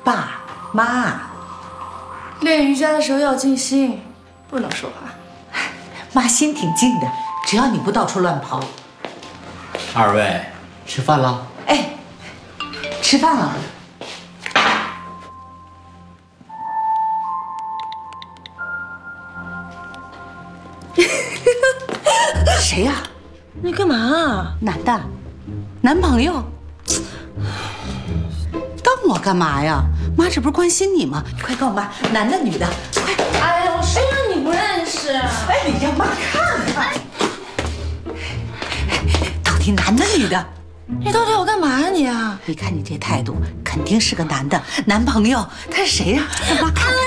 爸妈。 练瑜伽的时候要静心，不能说话。 妈心挺静的，只要你不到处乱跑。 二位吃饭了？ 哎，吃饭了。谁呀？ 你干嘛？ 男的，男朋友。瞪我干嘛呀？妈，这不是关心你吗？快告诉妈，男的女的，快！ 哎呀，我说了你不认识。 哎，你让妈看看，到底男的女的？ 你到底要干嘛呀你啊？ 你看你这态度，肯定是个男的，男朋友。他是谁呀？让妈看看。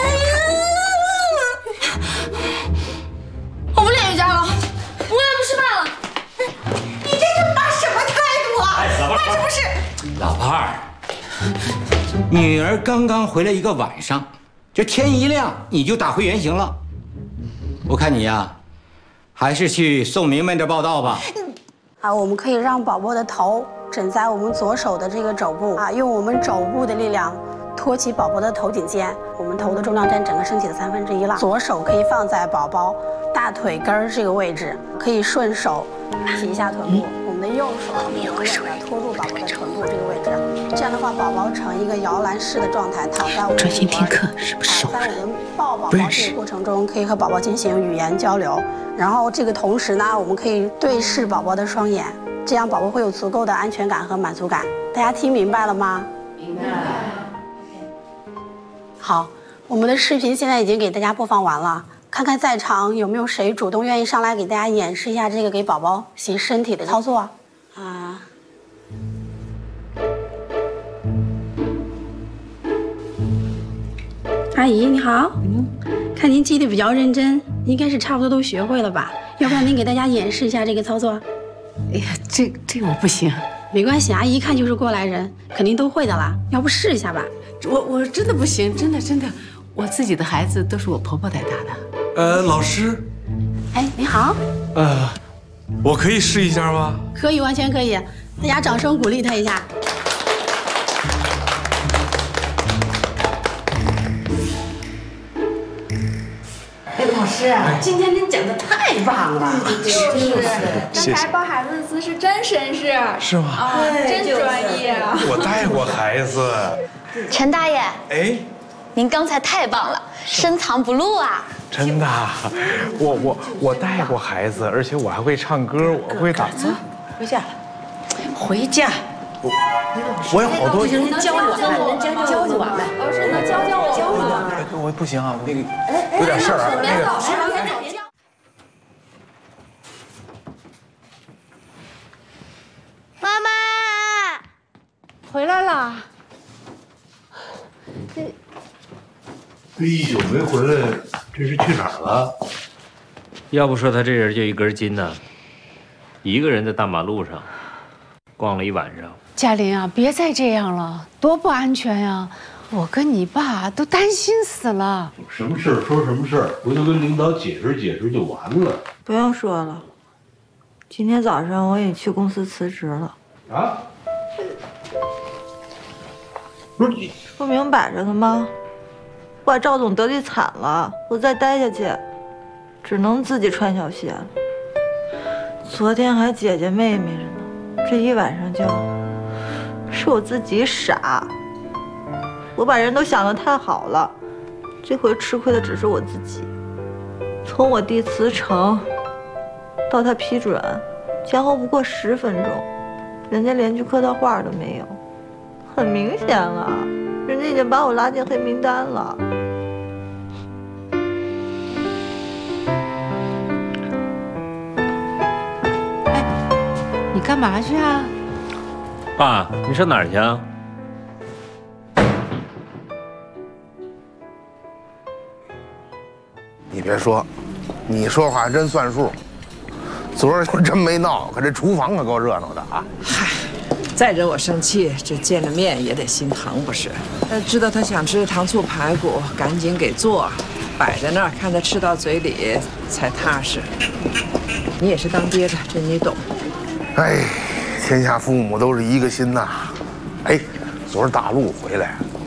我不练瑜伽了，我也不吃饭了。 你这是妈什么态度啊？ 哎，老伴儿， 妈这不是老伴儿，女儿刚刚回来一个晚上，这天一亮你就打回原形了。我看你呀，还是去宋明白这报道吧。 我们可以让宝宝的头枕在我们左手的这个肘部用我们肘部的力量托起宝宝的头顶尖，我们头的重量占整个身体的1/3了。左手可以放在宝宝大腿根这个位置，可以顺手提一下臀部。我们的右手稳稳地托住宝宝的臀部这个位置，这样的话，宝宝呈一个摇篮式的状态躺在我们专心听课，是不是熟在我们抱宝宝这个过程中，可以和宝宝进行语言交流。然后这个同时呢，我们可以对视宝宝的双眼，这样宝宝会有足够的安全感和满足感。大家听明白了吗？明白。好，我们的视频现在已经给大家播放完了，看看在场有没有谁主动愿意上来给大家演示一下这个给宝宝洗身体的操作啊？阿姨你好，看您记得比较认真，应该是差不多都学会了吧？要不然您给大家演示一下这个操作？ 哎呀，这我不行。 没关系，阿姨一看就是过来人，肯定都会的啦。要不试一下吧？ 我真的不行，真的，我自己的孩子都是我婆婆带大的。 老师， 哎，你好。 我可以试一下吗？ 可以，完全可以。大家掌声鼓励他一下。 哎，老师，今天您讲的太棒了， 刚才抱孩子的姿势真绅士， 是吗？ 真专业。 我带过孩子。 陈大爷， 哎， 您刚才太棒了，深藏不露啊！ 真的，我带过孩子，而且我还会唱歌，我会打字。 回家，回家。 我有好多。 人教我们，教我们。 老师，能教我？ 我不行啊，那个有点事儿啊，那个。 妈妈， 回来了。 这一宿没回来，这是去哪儿了？ 要不说他这人就一根筋呢，一个人在大马路上逛了一晚上。 嘉林啊，别再这样了，多不安全呀！我跟你爸都担心死了。 什么事儿说什么事儿，回头跟领导解释解释就完了。 不用说了，今天早上我也去公司辞职了。 啊？不是你不明摆着的吗？我把赵总得罪惨了，我再待下去，只能自己穿小鞋了。昨天还姐姐妹妹着呢，这一晚上是我自己傻，我把人都想得太好了，这回吃亏的只是我自己。从我弟辞呈到他批准，前后不过10分钟，人家连句客套话都没有。很明显了，人家已经把我拉进黑名单了。 哎，你干嘛去啊？ 爸，你上哪儿去啊？ 你别说，你说话真算数。昨儿就真没闹，可这厨房可够热闹的啊！ 嗨，再惹我生气，这见了面也得心疼不是？知道他想吃糖醋排骨，赶紧给做，摆在那儿看他吃到嘴里才踏实。你也是当爹的，这你懂。 哎，天下父母都是一个心呐。哎，昨儿大陆回来，